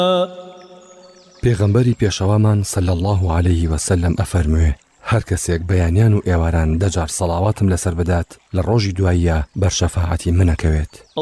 پێغەمبەری پێشەوامان صلی الله عليه وسلم ئەفەرموێ هەر کەسێک بەیانیان و ئێواران دەجار سەڵاواتم لەسەر بدات لە ڕۆژی دواییە بەر شەفاعەتی منەکەوێت.